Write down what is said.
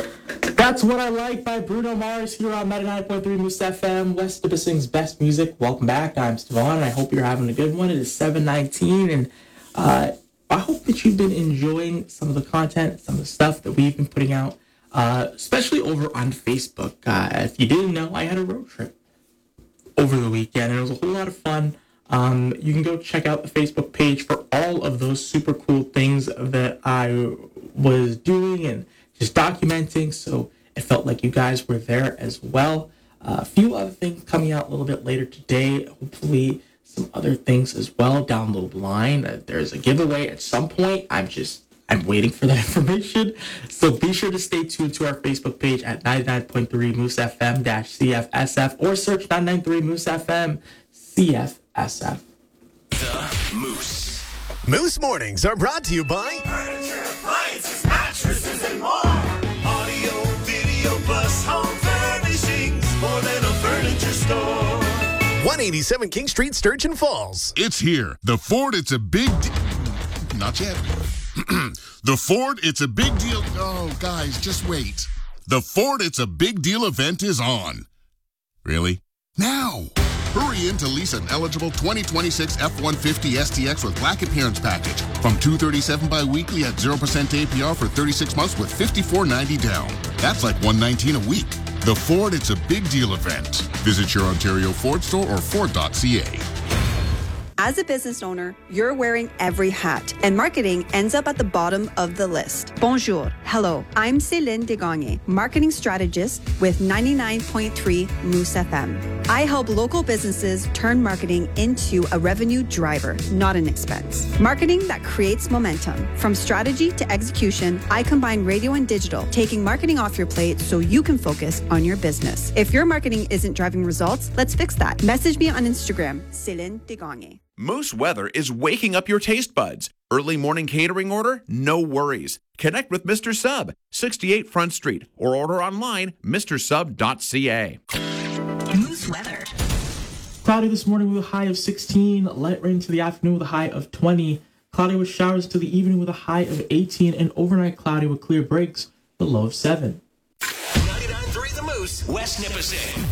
That's What I Like by Bruno Mars here on 99.3 Moose FM, West Nipissing's best music. Welcome back. I'm Stevon, and I hope you're having a good one. It is 7:19, and I hope that you've been enjoying some of the content, some of the stuff that we've been putting out, especially over on Facebook. If you didn't know, I had a road trip over the weekend, and it was a whole lot of fun. You can go check out the Facebook page for all of those super cool things that I was doing and just documenting, so it felt like you guys were there as well. A few other things coming out a little bit later today, hopefully some other things as well down the line. There's a giveaway at some point. I'm waiting for that information, so be sure to stay tuned to our Facebook page at 99.3 Moose FM-CFSF or search 993 Moose FM CFSF. The Moose. Moose Mornings are brought to you by Furniture, appliances, mattresses, and more. Audio, video, plus home furnishings. More than a furniture store. 187 King Street, Sturgeon Falls. It's here. The Ford, it's a big Not yet. The Ford, it's a big deal. Oh, guys, just wait. The Ford, it's a big deal event is on. Really? Now. Hurry in to lease an eligible 2026 F-150 STX with Black Appearance Package from $237 bi-weekly at 0% APR for 36 months with $54.90 down. That's like $119 a week. The Ford, it's a big deal event. Visit your Ontario Ford store or Ford.ca. As a business owner, you're wearing every hat, and marketing ends up at the bottom of the list. Bonjour. Hello. I'm Céline Desgagne, marketing strategist with 99.3 Moose FM. I help local businesses turn marketing into a revenue driver, not an expense. Marketing that creates momentum. From strategy to execution, I combine radio and digital, taking marketing off your plate so you can focus on your business. If your marketing isn't driving results, let's fix that. Message me on Instagram, Céline Desgagne. Moose Weather is waking up your taste buds. Early morning catering order? No worries. Connect with Mr. Sub, 68 Front Street, or order online, mrsub.ca. Moose Weather. Cloudy this morning with a high of 16, light rain to the afternoon with a high of 20, cloudy with showers to the evening with a high of 18, and overnight cloudy with clear breaks with a low of 7. 99.3 The Moose, West Nipissing.